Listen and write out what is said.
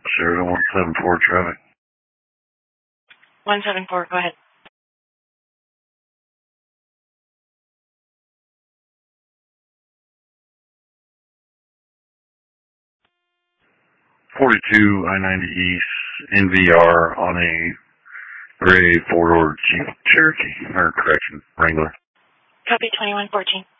Sierra 174 traffic. 174, go ahead. I-90 East, NVR on a gray four-door Jeep Cherokee, or correction, Wrangler. Copy 2114.